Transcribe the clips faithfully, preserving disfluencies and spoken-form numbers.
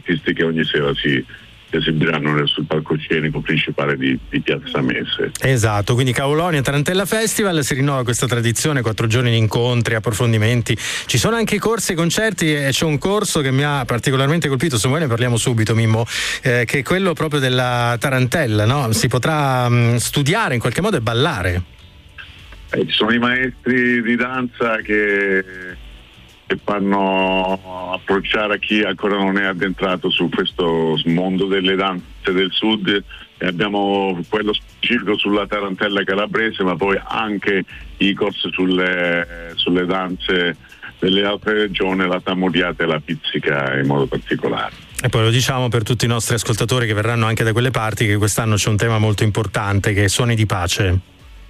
artisti che ogni sera si esibiranno nel, sul palcoscenico principale di, di Piazza Messe. Esatto, quindi Kaulonia Tarantella Festival, si rinnova questa tradizione, quattro giorni di incontri, approfondimenti, ci sono anche corsi e concerti, e c'è un corso che mi ha particolarmente colpito, se vuoi ne parliamo subito Mimmo, eh, che è quello proprio della tarantella, no? Si potrà mh, studiare in qualche modo e ballare. Eh, ci sono i maestri di danza che che fanno approcciare a chi ancora non è addentrato su questo mondo delle danze del sud, e abbiamo quello specifico sulla tarantella calabrese, ma poi anche i corsi sulle, sulle danze delle altre regioni, la tamuriata e la pizzica in modo particolare. E poi lo diciamo per tutti i nostri ascoltatori che verranno anche da quelle parti, che quest'anno c'è un tema molto importante, che è Suoni di Pace.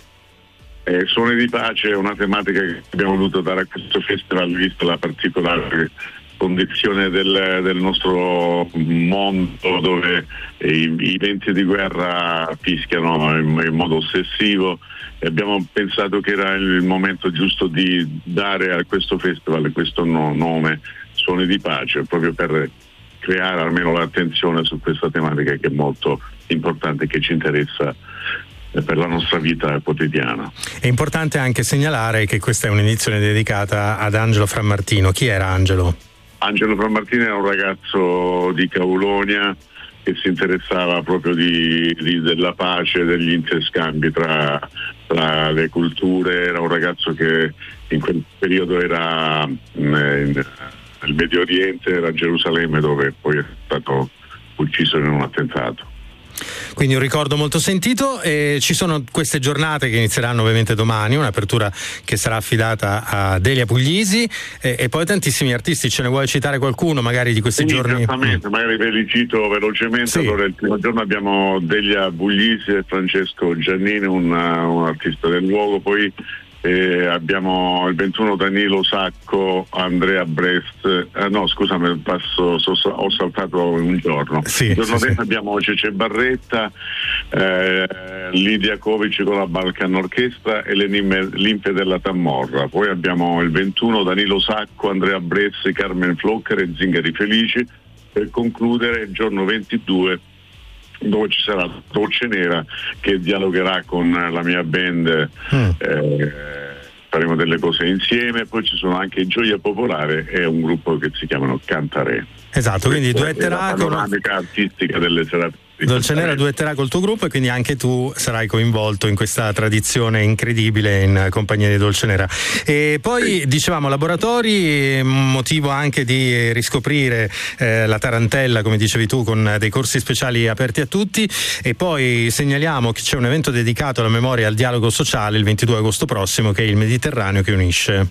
Eh, Suoni di Pace è una tematica che abbiamo voluto dare a questo festival, visto la particolare condizione del, del nostro mondo, dove i, i venti di guerra fischiano in, in modo ossessivo, e abbiamo pensato che era il momento giusto di dare a questo festival questo no, nome Suoni di Pace, proprio per creare almeno l'attenzione su questa tematica che è molto importante e che ci interessa per la nostra vita quotidiana. È importante anche segnalare che questa è un'edizione dedicata ad Angelo Frammartino. Chi era Angelo? Angelo Frammartino era un ragazzo di Kaulonia che si interessava proprio di, di, della pace, degli interscambi tra, tra le culture. Era un ragazzo che in quel periodo era in, nel Medio Oriente, era a Gerusalemme, dove poi è stato ucciso in un attentato. Quindi un ricordo molto sentito, e ci sono queste giornate che inizieranno ovviamente domani, un'apertura che sarà affidata a Delia Puglisi, e, e poi tantissimi artisti. Ce ne vuoi citare qualcuno magari di questi sì, giorni? Esattamente, magari ve li cito velocemente. Sì. Allora, il primo giorno abbiamo Delia Puglisi e Francesco Giannini, un, un artista del luogo, poi eh, abbiamo il ventuno Danilo Sacco, Andrea Brest, eh, no scusami, passo, so, ho saltato un giorno. Sì, il giorno sì, dopo sì. abbiamo Cece Barretta, eh, Lidia Kovic con la Balkan Orchestra e le Linfe della Tammorra. Poi abbiamo il ventuno Danilo Sacco, Andrea Brest, Carmen Flocker e Zingari Felici, per concludere il giorno ventidue, dove ci sarà Dolce Nera che dialogherà con la mia band, mm. eh, faremo delle cose insieme. Poi ci sono anche Gioia Popolare e un gruppo che si chiamano Cantare. Esatto, quindi duetterà la panoramica con artistica delle serate. Dolce Nera duetterà col tuo gruppo, e quindi anche tu sarai coinvolto in questa tradizione incredibile in compagnia di Dolce Nera. E poi dicevamo laboratori, motivo anche di riscoprire eh, la tarantella, come dicevi tu, con dei corsi speciali aperti a tutti. E poi segnaliamo che c'è un evento dedicato alla memoria e al dialogo sociale il ventidue agosto prossimo, che è il Mediterraneo che unisce.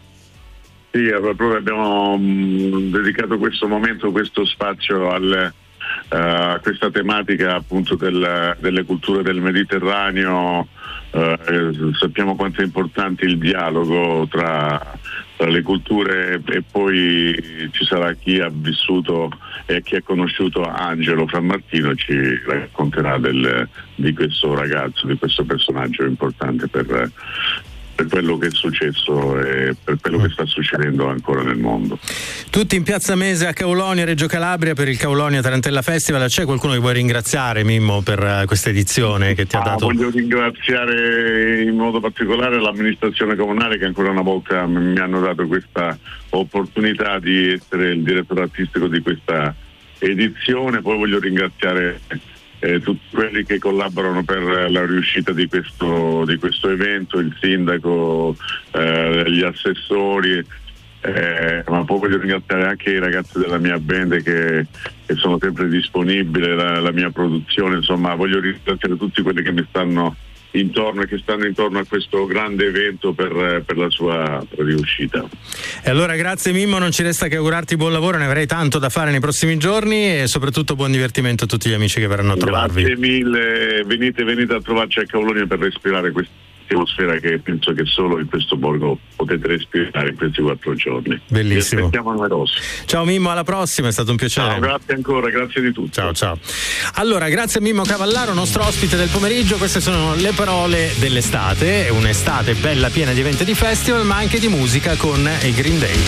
Sì, proprio abbiamo mh, dedicato questo momento, questo spazio al a uh, questa tematica appunto del, delle culture del Mediterraneo. Uh, sappiamo quanto è importante il dialogo tra, tra le culture, e poi ci sarà chi ha vissuto e chi ha conosciuto Angelo Frammartino, ci racconterà del, di questo ragazzo, di questo personaggio importante per per quello che è successo e per quello che sta succedendo ancora nel mondo. Tutti in Piazza Mese a Kaulonia, Reggio Calabria, per il Kaulonia Tarantella Festival. C'è qualcuno che vuoi ringraziare, Mimmo, per questa edizione che ti ha ah, dato? Voglio ringraziare in modo particolare l'amministrazione comunale, che ancora una volta mi hanno dato questa opportunità di essere il direttore artistico di questa edizione. Poi voglio ringraziare Eh, tutti quelli che collaborano per la riuscita di questo, di questo evento, il sindaco, eh, gli assessori, eh, ma poi voglio ringraziare anche i ragazzi della mia band che, che sono sempre disponibili, la, la mia produzione. Insomma, voglio ringraziare tutti quelli che mi stanno intorno e che stanno intorno a questo grande evento per, per la sua riuscita. E allora grazie Mimmo, non ci resta che augurarti buon lavoro, ne avrai tanto da fare nei prossimi giorni, e soprattutto buon divertimento a tutti gli amici che verranno a trovarvi. Grazie mille, venite, venite a trovarci a Kaulonia per respirare questa atmosfera che penso che solo in questo borgo potete respirare in questi quattro giorni. Bellissimo. Vi aspettiamo numerosi. Ciao Mimmo, alla prossima, è stato un piacere. Ciao, grazie ancora, grazie di tutto. Ciao ciao. Allora, grazie a Mimmo Cavallaro, nostro ospite del pomeriggio. Queste sono le parole dell'estate, un'estate bella piena di eventi e di festival, ma anche di musica con i Green Day.